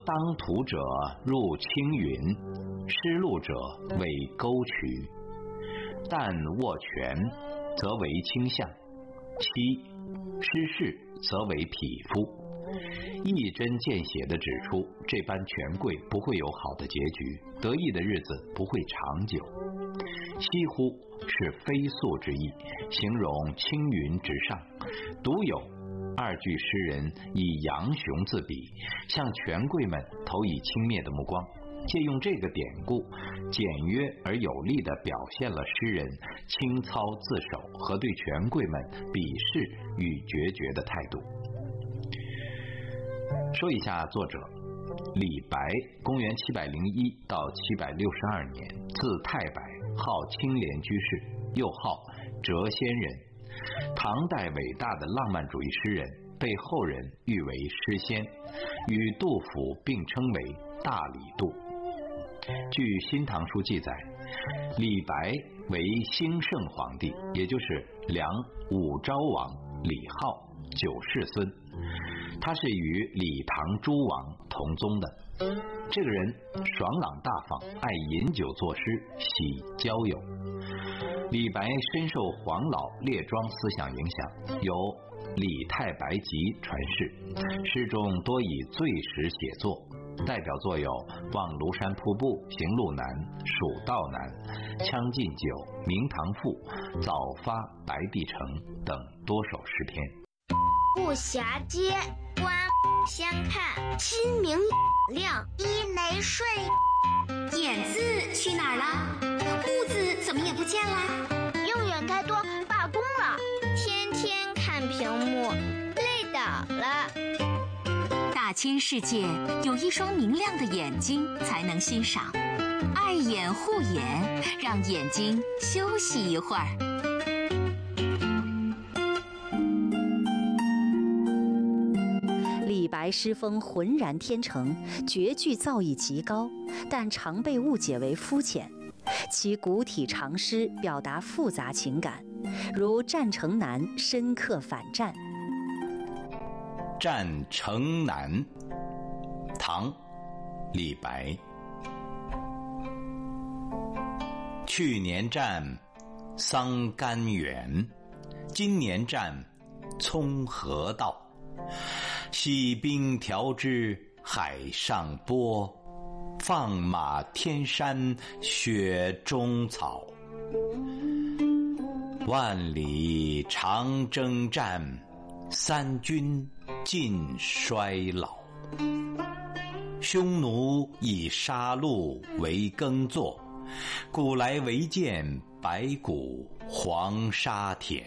当涂者入青云，失路者为沟渠。但握拳，则为倾向；欺失势，则为匹夫。一针见血地指出，这般权贵不会有好的结局，得意的日子不会长久。西乎是非素之意，形容青云直上。独有二句诗人以杨雄自比，向权贵们投以轻蔑的目光，借用这个典故，简约而有力地表现了诗人清操自守和对权贵们鄙视与决绝的态度。说一下作者李白，公元701到762年，字太白，号青莲居士，又号谪仙人，唐代伟大的浪漫主义诗人，被后人誉为诗仙，与杜甫并称为大李杜。据《新唐书》记载，李白为兴圣皇帝，也就是梁武昭王李浩九世孙，他是与李唐诸王同宗的。这个人爽朗大方，爱饮酒作诗，喜交友。李白深受黄老列庄思想影响，有《李太白集》传世，诗中多以醉时写作，代表作有《望庐山瀑布》《行路难》《蜀道难》《将进酒》《明堂赋》《早发白帝城》等多首诗篇。 不暇接，观相看，心明亮，一没睡。 眼字去哪儿了？目字怎么也不见了？ 用远开多罢工了，天天看屏幕，累倒了。 大千世界有一双明亮的眼睛才能欣赏，爱眼护眼，让眼睛休息一会儿。 李白诗风浑然天成，绝句造诣极高，但常被误解为肤浅。其古体长诗表达复杂情感，如《战城南》深刻反战。 战城南，唐，李白。去年战，桑干远；今年战，葱河道。洗兵调之海上波，放马天山雪中草。万里长征战，三军尽衰老。匈奴以杀戮为耕作，古来唯见白骨黄沙田。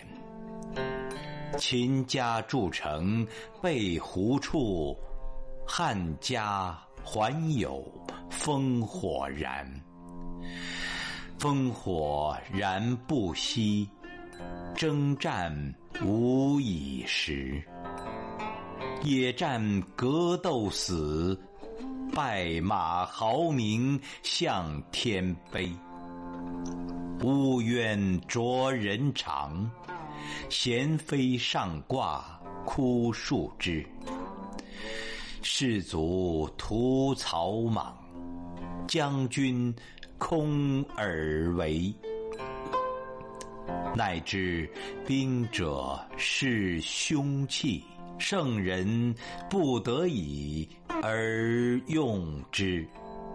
秦家筑城背胡处，汉家还有烽火燃。烽火燃不息，征战无已时。野战格斗死，拜马豪名向天悲。乌鸢啄人肠，衔飞上挂枯树枝。士卒屠草莽，将军空而为。乃知兵者是凶器，圣人不得已而用之。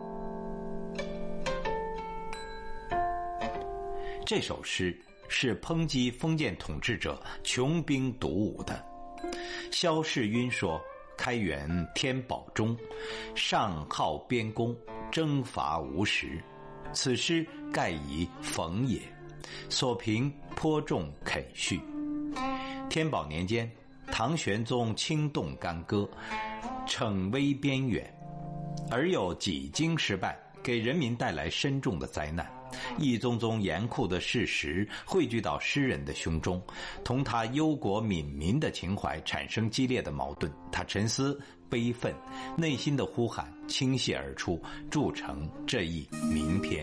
这首诗是抨击封建统治者穷兵黩武的。萧士赟说，开元天宝中，上好边功，征伐无时。此诗盖以讽也，所评颇重肯叙。天宝年间，唐玄宗轻动干戈，骋威边远，而又几经失败，给人民带来深重的灾难。一宗宗严酷的事实汇聚到诗人的胸中，同他忧国悯民的情怀产生激烈的矛盾。他沉思悲愤，内心的呼喊倾泻而出，铸成这一名篇。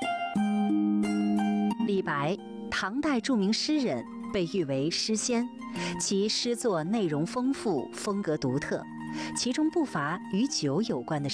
李白，唐代著名诗人，被誉为诗仙，其诗作内容丰富，风格独特， 其中不乏与酒有关的